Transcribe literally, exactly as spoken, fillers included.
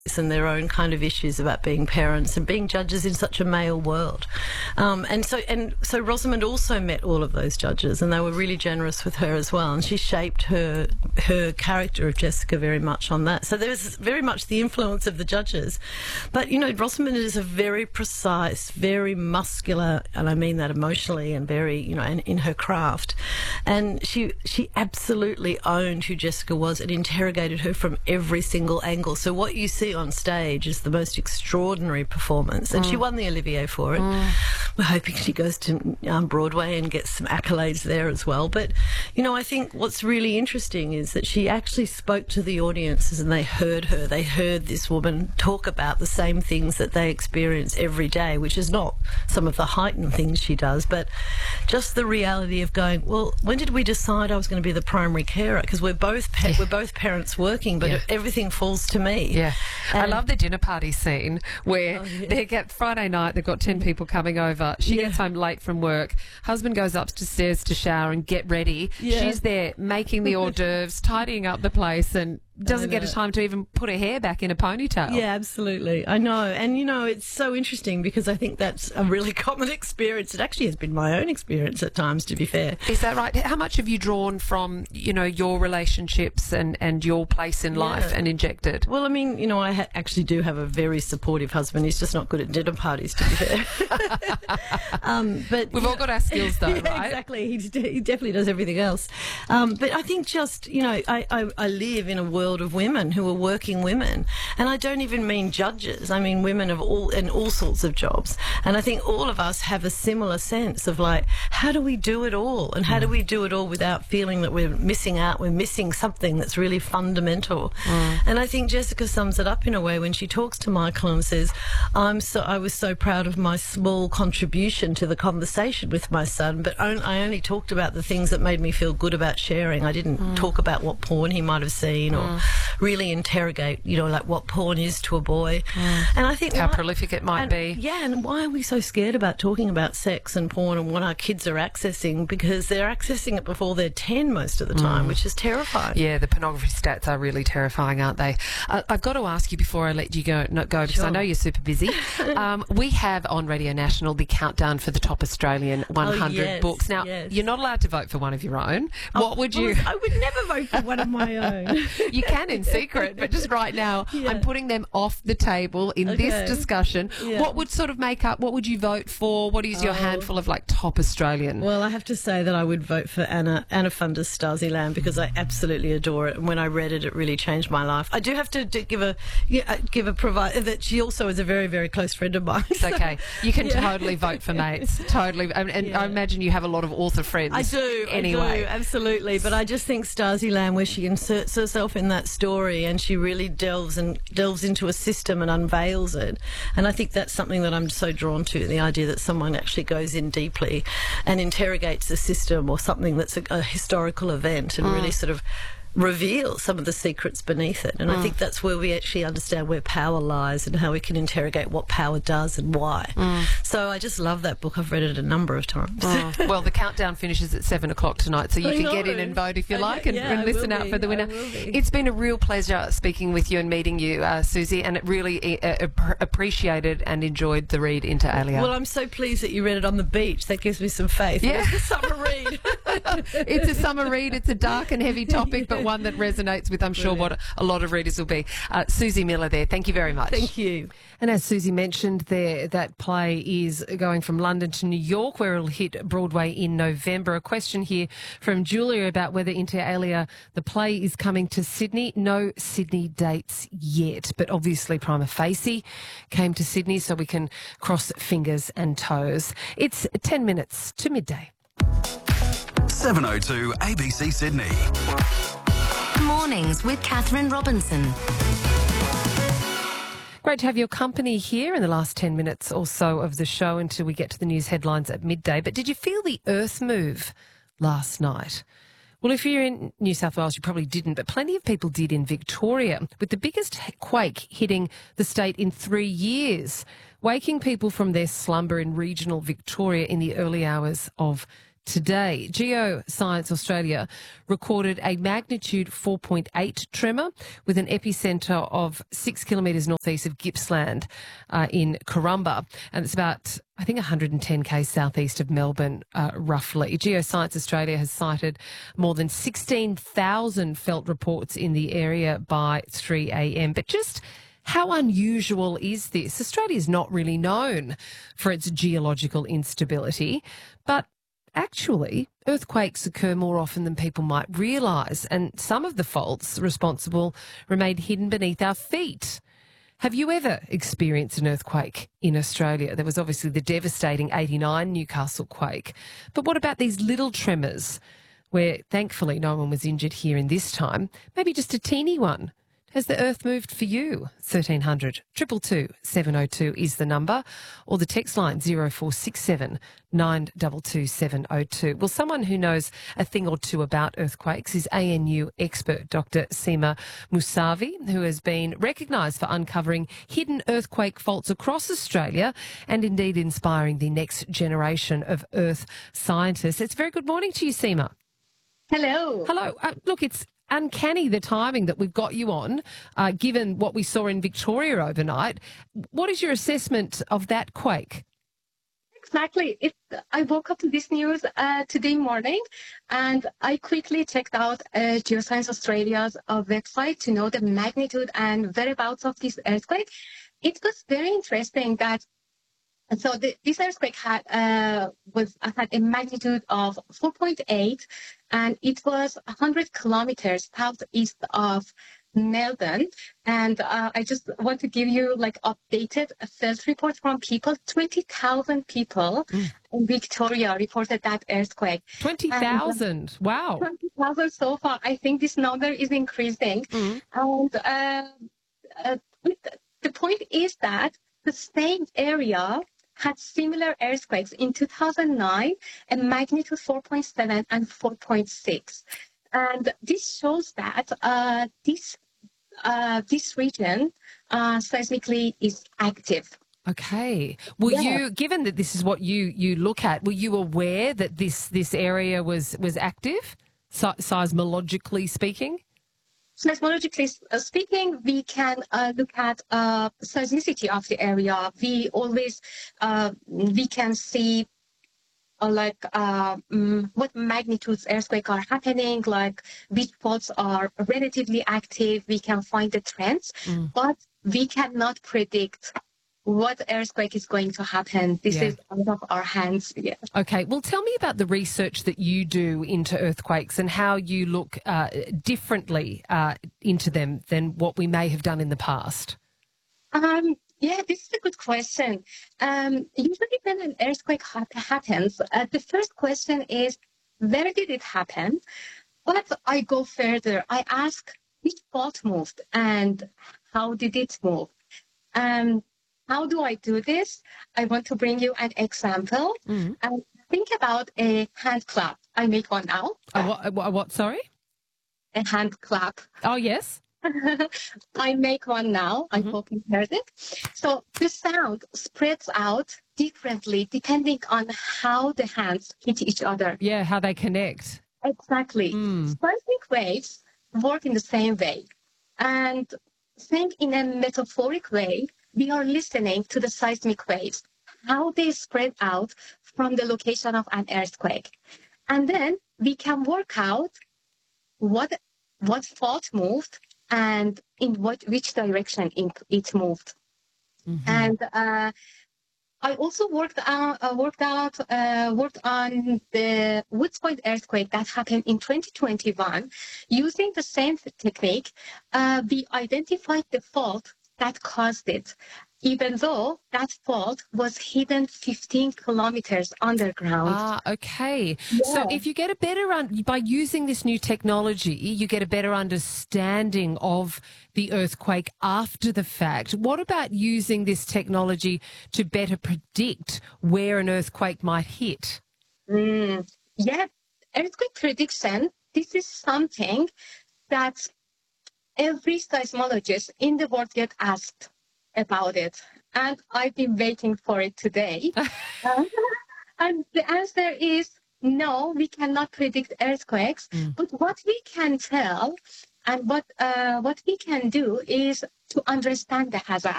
and their own kind of issues about being parents and being judges in such a male world. Um, and so and so Rosamund also met all of those judges, and they were really generous with her as well, and she shaped her her character of Jessica very much on that. So there was very much the influence of the judges. But, you know, Rosamund is a very precise, very muscular, and I mean that emotionally, and very, you know, in, in her craft. And she she absolutely owned who Jessica was and interrogated her from every single angle. So what you see on stage is the most extraordinary performance, and mm. she won the Olivier for it. Mm. We're hoping she goes to um, Broadway and gets some accolades there as well. But, you know, I think what's really interesting is that she actually spoke to the audiences, and they heard her. They heard this woman talk about the same things that they experience every day, which is not some of the heightened things she does, but just the reality of going, well, when did we decide I was going to be the primary carer? Because we're both pa- yeah. we're both parents working, but yeah. everything falls to me. Yeah. And I love the dinner party scene where oh, yeah. they get Friday night, they've got ten people coming over. She yeah. gets home late from work. Husband goes upstairs to shower and get ready. Yeah. She's there making the hors d'oeuvres, tidying up the place, and doesn't get a time to even put her hair back in a ponytail. Yeah, absolutely. I know. And, you know, it's so interesting because I think that's a really common experience. It actually has been my own experience at times, to be fair. Is that right? How much have you drawn from, you know, your relationships and, and your place in life yeah. and injected? Well, I mean, you know, I ha- actually do have a very supportive husband. He's just not good at dinner parties, to be fair. um, but We've all got our skills, though, yeah, right? Exactly. He, he definitely does everything else. Um, but I think just, you know, I, I, I live in a world of women who are working women, and I don't even mean judges. I mean women of all in all sorts of jobs. And I think all of us have a similar sense of like, how do we do it all, and how do we do it all without feeling that we're missing out, we're missing something that's really fundamental. Mm. And I think Jessica sums it up in a way when she talks to Michael and says, I'm so I was so proud of my small contribution to the conversation with my son, but on, I only talked about the things that made me feel good about sharing. I didn't mm. talk about what porn he might have seen or mm. really interrogate, you know, like what porn is to a boy. Mm. And I think how why, prolific it might and, be. Yeah, and why are we so scared about talking about sex and porn and what our kids are accessing? Because they're accessing it before they're ten most of the time, mm. which is terrifying. Yeah, the pornography stats are really terrifying, aren't they? Uh, I've got to ask you before I let you go, not go because sure. I know you're super busy. um, we have on Radio National the countdown for the top Australian one hundred oh, yes, books. Now, yes. you're not allowed to vote for one of your own. Oh, what would you... I would never vote for one of my own. You can in secret, but just right now, yeah. I'm putting them off the table in okay. this discussion. Yeah. What would sort of make up, what would you vote for? What is your oh. handful of like top Australian? Well, I have to say that I would vote for Anna Anna Funder's Stasi-Land because I absolutely adore it, and when I read it, it really changed my life. I do have to do, give a yeah, give a provide that she also is a very very close friend of mine. It's okay, you can yeah. totally vote for mates, totally, and, and yeah. I imagine you have a lot of author friends. I do, anyway, I do, absolutely. But I just think Stasi-Land, where she inserts herself in that story and she really delves and delves into a system and unveils it, and I think that's something that I'm so drawn to, the idea that someone actually goes in deeply and interrogates a system or something that's a, a historical event and mm. really sort of reveal some of the secrets beneath it. And mm. I think that's where we actually understand where power lies and how we can interrogate what power does and why. Mm. So I just love that book. I've read it a number of times. Mm. Well, the countdown finishes at seven o'clock tonight, so you I can know. get in and vote if you okay, like and, yeah, and listen out be. for the winner. It's been a real pleasure speaking with you and meeting you, uh, Susie, and it really uh, appreciated and enjoyed the read Inter Alia. Well, I'm so pleased that you read it on the beach. That gives me some faith. Yeah. It's a summer read. It's a summer read. It's a dark and heavy topic, but one that resonates with, I'm sure, what a lot of readers will be. Uh, Susie Miller there. Thank you very much. Thank you. And as Susie mentioned there, that play is going from London to New York, where it'll hit Broadway in November. A question here from Julia about whether Inter Alia, the play, is coming to Sydney. No Sydney dates yet, but obviously prima facie came to Sydney, so we can cross fingers and toes. It's ten minutes to midday. seven oh two A B C Sydney. Mornings with Catherine Robinson. Great to have your company here in the last ten minutes or so of the show until we get to the news headlines at midday. But did you feel the earth move last night? Well, if you're in New South Wales, you probably didn't, but plenty of people did in Victoria, with the biggest quake hitting the state in three years, waking people from their slumber in regional Victoria in the early hours of today. Geoscience Australia recorded a magnitude four point eight tremor with an epicentre of six kilometres northeast of Gippsland uh, in Corumba. And it's about, I think, one hundred ten k's southeast of Melbourne, uh, roughly. Geoscience Australia has cited more than sixteen thousand felt reports in the area by three a m. But just how unusual is this? Australia is not really known for its geological instability, but actually earthquakes occur more often than people might realise, and some of the faults responsible remain hidden beneath our feet. Have you ever experienced an earthquake in Australia? There was obviously the devastating eighty-nine Newcastle quake, but what about these little tremors where thankfully no one was injured here in this time, maybe just a teeny one? Has the earth moved for you? thirteen hundred, two two two, seven oh two is the number, or the text line zero four six seven, nine two two, seven oh two. Well, someone who knows a thing or two about earthquakes is A N U expert Doctor Seema Moosavi, who has been recognised for uncovering hidden earthquake faults across Australia and indeed inspiring the next generation of earth scientists. It's a very good morning to you, Seema. Hello. Hello. Uh, look, it's uncanny the timing that we've got you on, uh, given what we saw in Victoria overnight. What is your assessment of that quake? Exactly. It, I woke up to this news uh, today morning, and I quickly checked out uh, Geoscience Australia's uh, website to know the magnitude and whereabouts of this earthquake. It was very interesting that And so the, this earthquake had uh, was had a magnitude of four point eight, and it was one hundred kilometers southeast of Melbourne. And uh, I just want to give you like updated felt reports from people. twenty thousand people mm. in Victoria reported that earthquake. twenty thousand. Wow. twenty thousand so far. I think this number is increasing. Mm. And uh, uh, the point is that the same area had similar earthquakes in two thousand nine, a magnitude four point seven and four point six. And this shows that uh, this uh, this region uh, seismically is active. Okay. Were yeah. you, given that this is what you, you look at, were you aware that this, this area was, was active, se- seismologically speaking? Seismologically speaking, we can uh, look at uh, seismicity of the area. We always uh, we can see uh, like uh, um, what magnitudes earthquake are happening, like which faults are relatively active. We can find the trends, mm. but we cannot predict what earthquake is going to happen. This yeah. is out of our hands. Yeah. Okay. Well, tell me about the research that you do into earthquakes and how you look uh, differently uh, into them than what we may have done in the past. Um, yeah, this is a good question. Um, usually when an earthquake ha- happens, uh, the first question is, where did it happen? But I go further. I ask, which fault moved and how did it move? Um, How do I do this? I want to bring you an example. Mm-hmm. And think about a hand clap. I make one now. A what, a what, sorry? A hand clap. Oh, yes. I make one now. Mm-hmm. I hope you heard it. So the sound spreads out differently depending on how the hands hit each other. Yeah, how they connect. Exactly. Mm. Seismic waves work in the same way. And think in a metaphoric way, we are listening to the seismic waves, how they spread out from the location of an earthquake. And then we can work out what what fault moved and in what which direction it moved. Mm-hmm. And uh, I also worked out, uh, worked out, uh, worked on the Woods Point earthquake that happened in twenty twenty-one. Using the same technique, uh, we identified the fault that caused it, even though that fault was hidden fifteen kilometers underground. Ah, okay. Yeah. So if you get a better, un- by using this new technology, you get a better understanding of the earthquake after the fact. What about using this technology to better predict where an earthquake might hit? Mm, yeah, earthquake prediction, this is something that every seismologist in the world get asked about it, and I've been waiting for it today. um, and the answer is no, we cannot predict earthquakes, Mm. but what we can tell and what uh, what we can do is to understand the hazard.